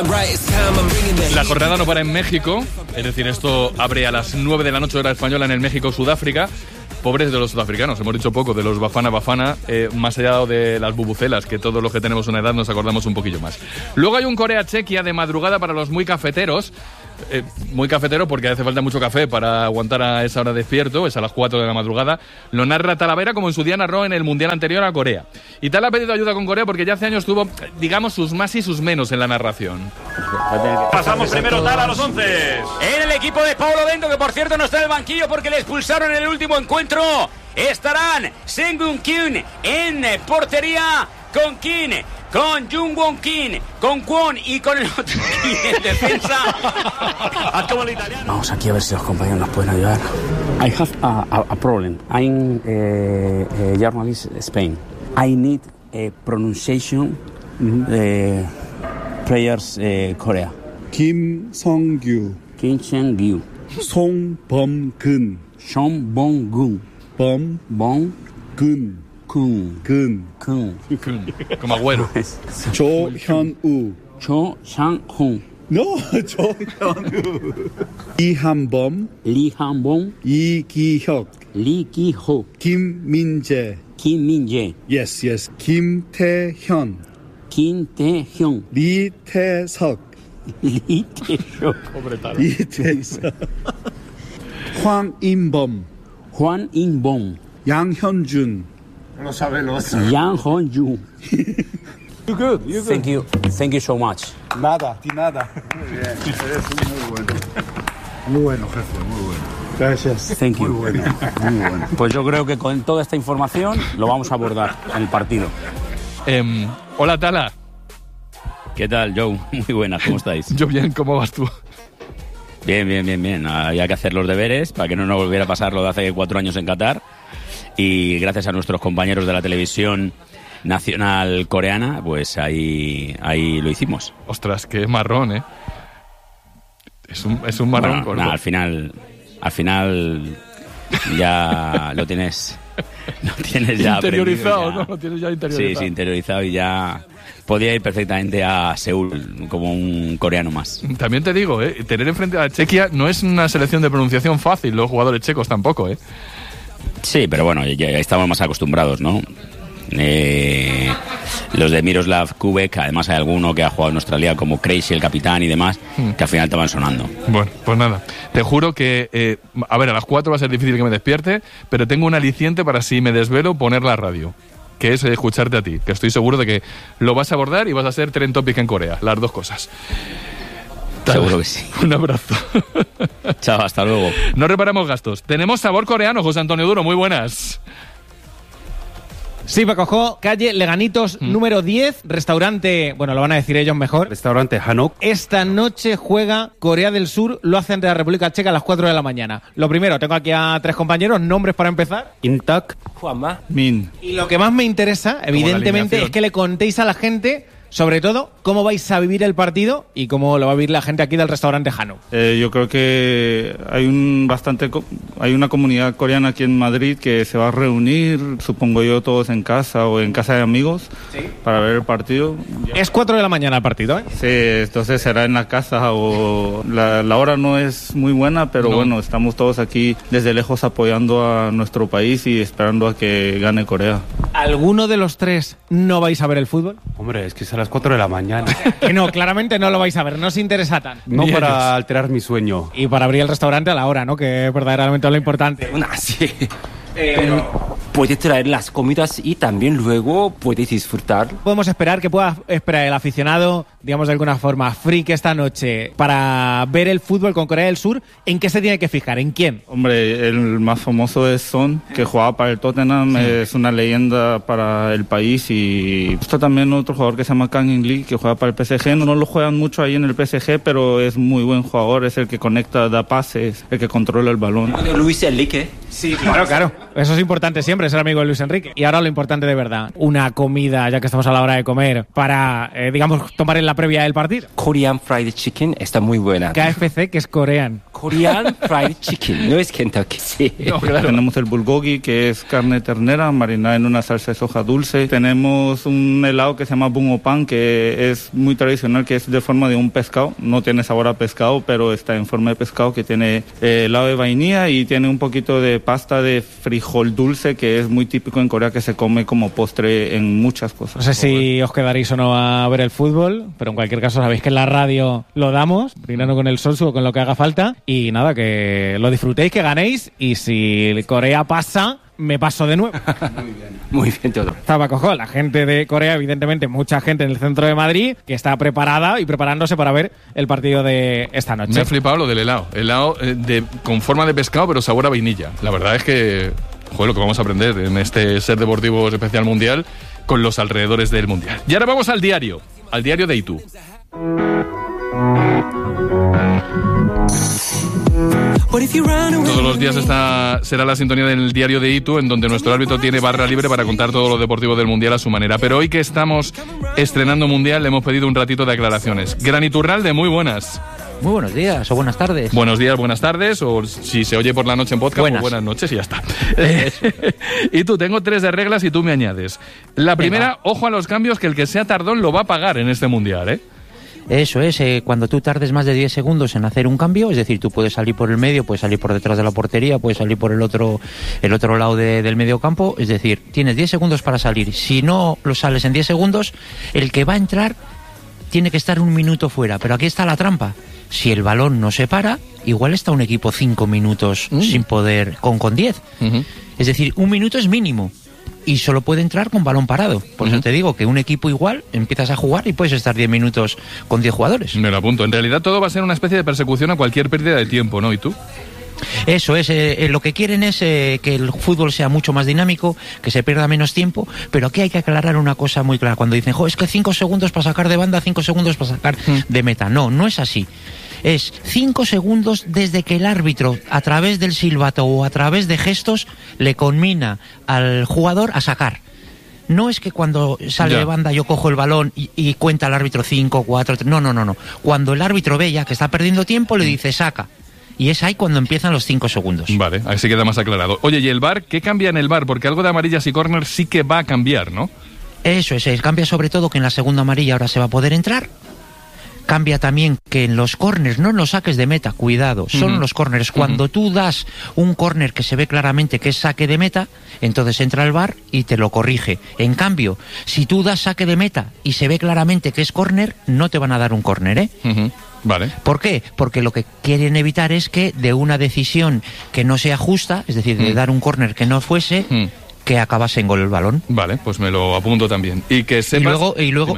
La jornada no para en México, es decir, esto abre a las 9 de la noche hora española en el México-Sudáfrica. Pobres de los sudafricanos, hemos dicho poco de los Bafana, más allá de las bubucelas, que todos los que tenemos una edad nos acordamos un poquillo más. Luego hay un Corea-Chequia de madrugada para los muy cafeteros. Muy cafetero porque hace falta mucho café para aguantar a esa hora despierto, es a las 4 de la madrugada. Lo narra Talavera como en su día narró en el Mundial anterior a Corea. Y Tal ha pedido ayuda con Corea porque ya hace años tuvo, digamos, sus más y sus menos en la narración. Pasamos primero Tal a los 11. En el equipo de Paulo Bento, que por cierto no está en el banquillo porque le expulsaron en el último encuentro, estarán Seung-Gun Kim en portería con Kim, con Jung-Won Kim, con Kwon y con el otro Kim en defensa. Haz como el italiano. Vamos aquí a ver si los compañeros nos pueden ayudar. I have a problem. I'm a journalist in Spain. I need a pronunciation players Korea. Kim Song-gyu, Kim Song-gyu, Song Bom-gun, Song Bong-gun, Bom-gun, Kun, Como Agüero. Cho Hyun-woo, Cho Sang-hun, no, Cho Hyun-woo, Lee Han-bom, Lee Han-bom, Lee Ki-hyuk, Lee Ki-ho, Kim Min-jae, Kim Min-jae, yes, Kim Tae-hyun, Kim Tae-hyun, Lee Tae-seok, Lee Tae-seok, Lee Tae-seok, Hwang In-bom, Hwang In-bom, Yang Hyun-jun, Yang Hon-jun. You good. Thank you so much. Nada, di nada. Muy bien, eres muy bueno. Muy bueno, jefe, muy bueno. Gracias. Thank you. Muy bueno, muy bueno. Pues yo creo que con toda esta información lo vamos a abordar en el partido. Hola, Tala. ¿Qué tal, Joe? Muy buenas, ¿cómo estáis? Yo bien, ¿cómo vas tú? Bien. Había que hacer los deberes para que no nos volviera a pasar lo de hace 4 años en Qatar. Y gracias a nuestros compañeros de la televisión nacional coreana, pues ahí lo hicimos. Ostras, qué marrón, ¿eh? Es un marrón. Bueno, al final ya lo tienes ya interiorizado, ya. ¿no? Lo tienes ya interiorizado. Sí, interiorizado y ya podía ir perfectamente a Seúl como un coreano más. También te digo, tener enfrente a Chequia no es una selección de pronunciación fácil, los jugadores checos tampoco, ¿eh? Sí, pero bueno, ya estamos más acostumbrados, ¿no? Los de Miroslav Kubek, además hay alguno que ha jugado en Australia como Crazy, el capitán y demás, que al final te van sonando. Bueno, pues nada, te juro que, a las 4 va a ser difícil que me despierte, pero tengo un aliciente para si me desvelo poner la radio, que es escucharte a ti, que estoy seguro de que lo vas a abordar y vas a ser trend topic en Corea, las dos cosas. Seguro que sí. Un abrazo. Chao, hasta luego. No reparamos gastos. Tenemos sabor coreano, José Antonio Duro, muy buenas. Sí, Paco, calle Leganitos, número 10, restaurante, bueno, lo van a decir ellos mejor. Restaurante Hanok. Esta noche juega Corea del Sur, lo hace ante la República Checa a las 4 de la mañana. Lo primero, tengo aquí a 3 compañeros, nombres para empezar. Intak. Juanma. Min. Y lo que más me interesa, evidentemente, es que le contéis a la gente, sobre todo, cómo vais a vivir el partido y cómo lo va a vivir la gente aquí del restaurante Hanok. Yo creo que hay una comunidad coreana aquí en Madrid que se va a reunir, supongo yo, todos en casa o en casa de amigos, ¿sí?, para ver el partido. Es 4 de la mañana el partido, ¿eh? Sí, entonces será en la casa o la hora no es muy buena, pero bueno, estamos todos aquí desde lejos apoyando a nuestro país y esperando a que gane Corea. ¿Alguno de los 3 no vais a ver el fútbol? Hombre, es que es a las 4 de la mañana. Que no, claramente no lo vais a ver, no os interesa tan. No para alterar mi sueño. Y para abrir el restaurante a la hora, ¿no? Que es verdaderamente lo importante. Sí. Pero puedes traer las comidas y también luego puedes disfrutar. Podemos esperar que pueda esperar el aficionado, digamos de alguna forma, freak esta noche para ver el fútbol con Corea del Sur. ¿En qué se tiene que fijar? ¿En quién? Hombre, el más famoso es Son, que jugaba para el Tottenham, sí, es una leyenda para el país, y está también otro jugador que se llama Kang In-lee, que juega para el PSG. No lo juegan mucho ahí en el PSG, pero es muy buen jugador, es el que conecta, da pases, el que controla el balón. Luis Enrique. Sí, claro. Eso es importante siempre, ser amigo de Luis Enrique. Y ahora lo importante de verdad, una comida, ya que estamos a la hora de comer, para, digamos, tomar en la previa del partido. Korean Fried Chicken está muy buena. KFC, que es coreano. Korean fried chicken, no es Kentucky, sí. No, claro. Tenemos el bulgogi, que es carne ternera marinada en una salsa de soja dulce. Tenemos un helado que se llama bungopan, que es muy tradicional, que es de forma de un pescado. No tiene sabor a pescado, pero está en forma de pescado, que tiene helado de vainilla y tiene un poquito de pasta de frijol dulce, que es muy típico en Corea, que se come como postre en muchas cosas. No sé si os quedaréis o no a ver el fútbol, pero en cualquier caso sabéis que en la radio lo damos, brindando con el Solsu o con lo que haga falta. Y nada, que lo disfrutéis, que ganéis, y si Corea pasa, me paso de nuevo. Muy bien todo. Estaba cojo la gente de Corea, evidentemente mucha gente en el centro de Madrid que está preparada y preparándose para ver el partido de esta noche. Me ha flipado lo del helado. Helado con forma de pescado, pero sabor a vainilla. La verdad es que, joder, lo que vamos a aprender en este Ser Deportivos Especial Mundial con los alrededores del Mundial. Y ahora vamos al diario de Itu. Todos los días esta será la sintonía del diario de Itu, en donde nuestro árbitro tiene barra libre para contar todo lo deportivo del Mundial a su manera. Pero hoy que estamos estrenando Mundial, le hemos pedido un ratito de aclaraciones. Gran Iturralde, muy buenas. Muy buenos días o buenas tardes. Buenos días, buenas tardes, o si se oye por la noche en podcast, buenas noches y ya está. Y tú, tengo 3 de reglas y tú me añades. La primera, ojo a los cambios, que el que sea tardón lo va a pagar en este Mundial, ¿eh? Eso es, cuando tú tardes más de 10 segundos en hacer un cambio, es decir, tú puedes salir por el medio, puedes salir por detrás de la portería, puedes salir por el otro lado del medio campo, es decir, tienes 10 segundos para salir. Si no lo sales en 10 segundos, el que va a entrar tiene que estar 1 minuto fuera, pero aquí está la trampa. Si el balón no se para, igual está un equipo 5 minutos sin poder, con 10. Es decir, 1 minuto es mínimo. Y solo puede entrar con balón parado. Por eso te digo que un equipo igual empiezas a jugar y puedes estar 10 minutos con 10 jugadores. Me lo apunto. En realidad todo va a ser una especie de persecución a cualquier pérdida de tiempo, ¿no? ¿Y tú? Eso es, lo que quieren es que el fútbol sea mucho más dinámico, que se pierda menos tiempo, pero aquí hay que aclarar una cosa muy clara. Cuando dicen, es que 5 segundos para sacar de banda, 5 segundos para sacar de meta. No es así. Es 5 segundos desde que el árbitro, a través del silbato o a través de gestos, le conmina al jugador a sacar. No es que cuando sale de banda yo cojo el balón y cuenta el árbitro 5, 4, 3... No. Cuando el árbitro ve ya que está perdiendo tiempo, le dice saca. Y es ahí cuando empiezan los 5 segundos. Vale, así queda más aclarado. Oye, ¿y el VAR? ¿Qué cambia en el VAR? Porque algo de amarillas y córner sí que va a cambiar, ¿no? Eso es, cambia sobre todo que en la segunda amarilla ahora se va a poder entrar. Cambia también que en los córners, no en los saques de meta, cuidado, son los córners. Cuando tú das un córner que se ve claramente que es saque de meta, entonces entra el VAR y te lo corrige. En cambio, si tú das saque de meta y se ve claramente que es córner, no te van a dar un córner, ¿eh? Vale. ¿Por qué? Porque lo que quieren evitar es que de una decisión que no sea justa, es decir, de dar un córner que no fuese... que acabase en gol el balón. Vale, pues me lo apunto también. Y que sepas... Y luego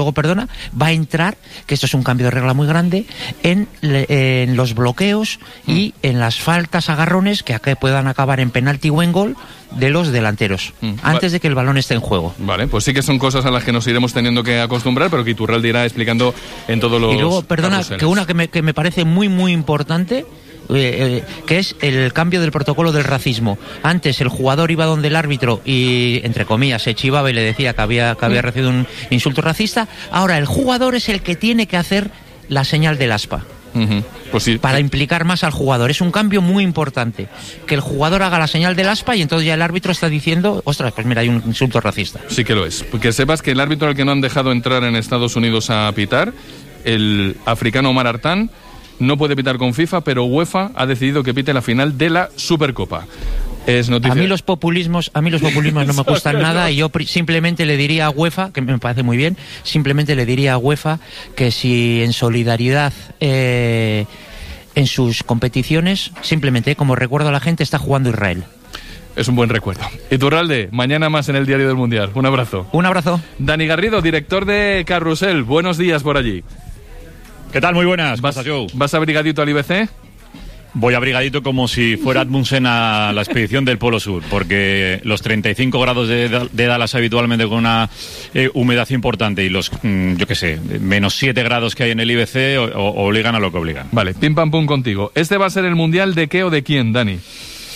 va a entrar, que esto es un cambio de regla muy grande, en los bloqueos y en las faltas, agarrones que puedan acabar en penalti o en gol de los delanteros, antes de que el balón esté en juego. Vale, pues sí que son cosas a las que nos iremos teniendo que acostumbrar, pero que Iturralde irá explicando en todos los... Y luego, perdona, que una que me parece muy, muy importante... que es el cambio del protocolo del racismo. Antes el jugador iba donde el árbitro y, entre comillas, se chivaba y le decía que había recibido un insulto racista. Ahora el jugador es el que tiene que hacer la señal del aspa. Pues sí, para implicar más al jugador. Es un cambio muy importante. Que el jugador haga la señal del aspa y entonces ya el árbitro está diciendo, ostras, pues mira, hay un insulto racista. Sí que lo es. Que sepas que el árbitro al que no han dejado entrar en Estados Unidos a pitar, el africano Omar Artán, no puede pitar con FIFA, pero UEFA ha decidido que pite la final de la Supercopa. Es noticia. A mí los populismos no me gustan nada y yo simplemente le diría a UEFA, que me parece muy bien, simplemente le diría a UEFA que si en solidaridad en sus competiciones, simplemente como recuerdo a la gente, está jugando Israel. Es un buen recuerdo. Iturralde, mañana más en el Diario del Mundial. Un abrazo. Un abrazo. Dani Garrido, director de Carrusel. Buenos días por allí. ¿Qué tal? Muy buenas. ¿Vas abrigadito al IBC? Voy abrigadito como si fuera Amundsen a la expedición del Polo Sur, porque los 35 grados de Dallas habitualmente con una humedad importante y los, menos 7 grados que hay en el IBC obligan a lo que obligan. Vale, pim pam pum contigo. ¿Este va a ser el Mundial de qué o de quién, Dani?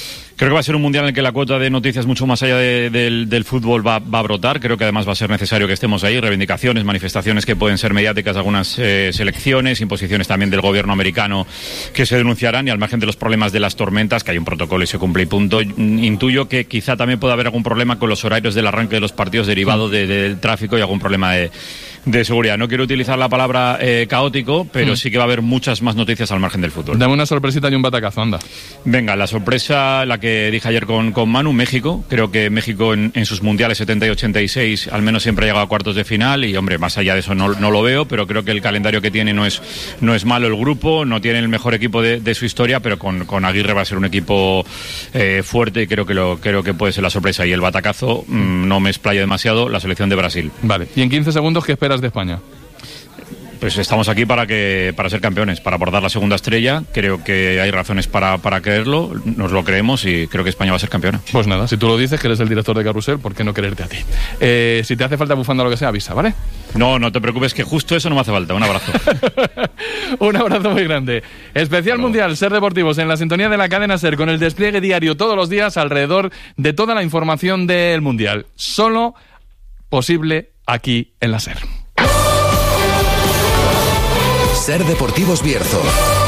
Creo que va a ser un mundial en el que la cuota de noticias mucho más allá del fútbol va a brotar. Creo que además va a ser necesario que estemos ahí. Reivindicaciones, manifestaciones que pueden ser mediáticas de algunas selecciones, imposiciones también del gobierno americano que se denunciarán, y al margen de los problemas de las tormentas, que hay un protocolo y se cumple y punto. Intuyo que quizá también pueda haber algún problema con los horarios del arranque de los partidos derivado del tráfico y algún problema de seguridad. No quiero utilizar la palabra caótico, pero sí que va a haber muchas más noticias al margen del fútbol. Dame una sorpresita y un batacazo, anda. Venga, la sorpresa, la que dije ayer con Manu, México. Creo que México en sus mundiales 70 y 86 al menos siempre ha llegado a cuartos de final, y hombre, más allá de eso no lo veo, pero creo que el calendario que tiene no es malo el grupo, no tiene el mejor equipo de su historia, pero con Aguirre va a ser un equipo fuerte, y creo que puede ser la sorpresa. Y el batacazo, no me explayo demasiado, la selección de Brasil. Vale, y en 15 segundos, ¿qué esperas de España? Pues estamos aquí para ser campeones, para abordar la segunda estrella. Creo que hay razones para creerlo, nos lo creemos, y creo que España va a ser campeona. Pues nada, si tú lo dices, que eres el director de Carrusel, ¿por qué no creerte a ti? Si te hace falta bufanda o lo que sea, avisa, ¿vale? No te preocupes, que justo eso no me hace falta. Un abrazo. Un abrazo muy grande. Especial Mundial Ser Deportivos en la sintonía de la cadena SER, con el despliegue diario todos los días alrededor de toda la información del Mundial. Solo posible aquí en la SER. Ser Deportivos Bierzo.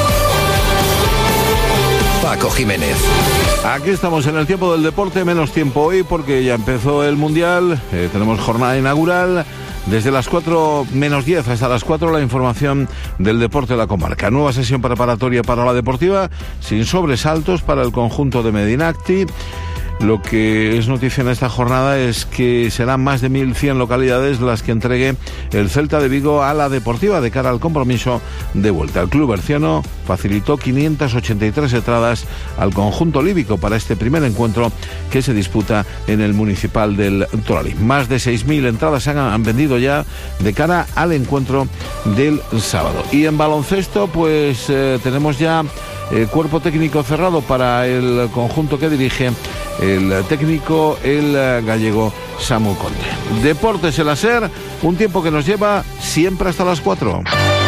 Paco Jiménez. Aquí estamos en el tiempo del deporte, menos tiempo hoy porque ya empezó el Mundial, tenemos jornada inaugural. Desde las 4 menos 10 hasta las 4 la información del deporte de la comarca. Nueva sesión preparatoria para la deportiva, sin sobresaltos para el conjunto de Medinacti. Lo que es noticia en esta jornada es que serán más de 1.100 localidades las que entregue el Celta de Vigo a la Deportiva de cara al compromiso de vuelta. El club berciano facilitó 583 entradas al conjunto líbico para este primer encuentro que se disputa en el municipal del Toralín. Más de 6.000 entradas se han vendido ya de cara al encuentro del sábado. Y en baloncesto, pues tenemos ya cuerpo técnico cerrado para el conjunto que dirige el técnico, el gallego Samu Conde. Deportes en la SER, un tiempo que nos lleva siempre hasta las 4.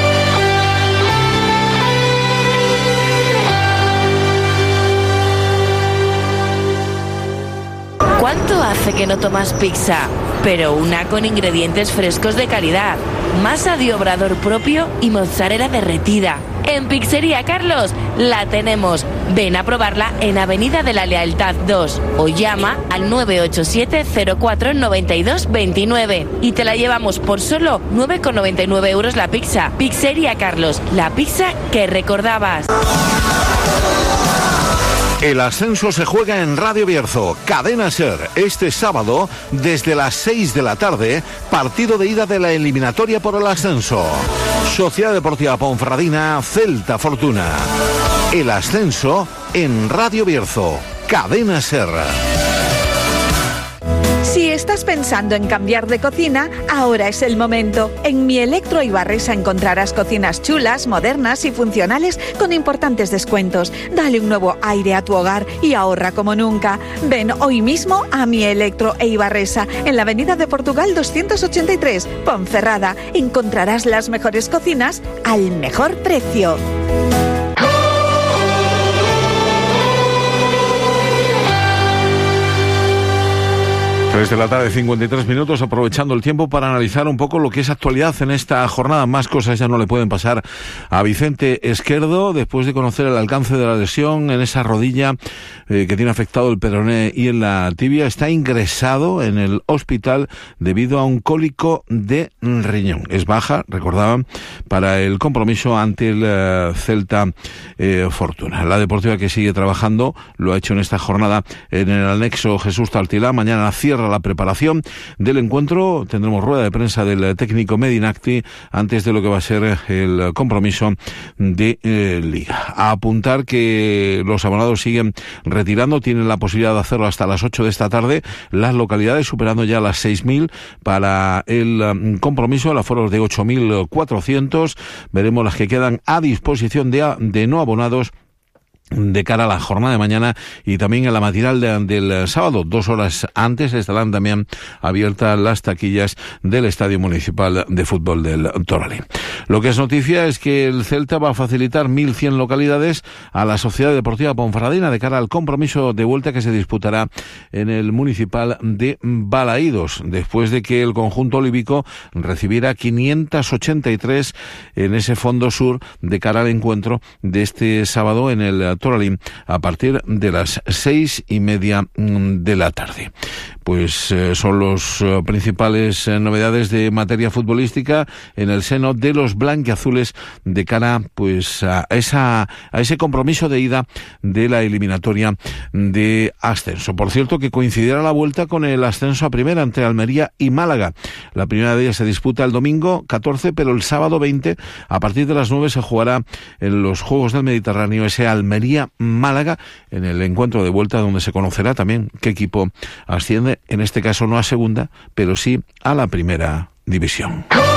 ¿Cuánto hace que no tomas pizza? Pero una con ingredientes frescos de calidad, masa de obrador propio y mozzarella derretida. En Pizzería Carlos la tenemos. Ven a probarla en Avenida de la Lealtad 2 o llama al 987-04-9229 y te la llevamos por solo 9,99 euros la pizza. Pizzería Carlos, la pizza que recordabas. El ascenso se juega en Radio Bierzo, Cadena SER, este sábado desde las 6 de la tarde, partido de ida de la eliminatoria por el ascenso. Sociedad Deportiva Ponferradina, Celta Fortuna. El ascenso en Radio Bierzo, Cadena SER. Si estás pensando en cambiar de cocina, ahora es el momento. En Mi Electro Ibarresa encontrarás cocinas chulas, modernas y funcionales con importantes descuentos. Dale un nuevo aire a tu hogar y ahorra como nunca. Ven hoy mismo a Mi Electro Ibarresa, en la Avenida de Portugal 283, Ponferrada. Encontrarás las mejores cocinas al mejor precio. 3 de la tarde, 53 minutos, aprovechando el tiempo para analizar un poco lo que es actualidad en esta jornada. Más cosas ya no le pueden pasar a Vicente Esquerdo, después de conocer el alcance de la lesión en esa rodilla que tiene afectado el peroné y en la tibia. Está ingresado en el hospital debido a un cólico de riñón. Es baja, recordaban, para el compromiso ante el Celta Fortuna. La Deportiva, que sigue trabajando, lo ha hecho en esta jornada en el anexo Jesús Tartilá. Mañana cierra la preparación del encuentro. Tendremos rueda de prensa del técnico Medinacti antes de lo que va a ser el compromiso de Liga. A apuntar que los abonados siguen retirando, tienen la posibilidad de hacerlo hasta las 8 de esta tarde. Las localidades superando ya las 6.000 para el compromiso. El aforo es de 8.400. Veremos las que quedan a disposición de no abonados de cara a la jornada de mañana y también en la matinal del sábado. 2 horas antes estarán también abiertas las taquillas del Estadio Municipal de Fútbol del Toralín. Lo que es noticia es que el Celta va a facilitar 1.100 localidades a la Sociedad Deportiva Ponferradina de cara al compromiso de vuelta que se disputará en el Municipal de Balaídos, después de que el conjunto olívico recibiera 583 en ese fondo sur de cara al encuentro de este sábado en el Toralín a partir de las 6:30 de la tarde. Pues son los principales novedades de materia futbolística en el seno de los blanquiazules de cara pues a ese compromiso de ida de la eliminatoria de ascenso. Por cierto, que coincidirá la vuelta con el ascenso a primera entre Almería y Málaga. La primera de ellas se disputa el domingo 14, pero el sábado 20 a partir de las 9 se jugará en los Juegos del Mediterráneo ese Almería-Málaga en el encuentro de vuelta, donde se conocerá también qué equipo asciende, en este caso no a segunda, pero sí a la primera división.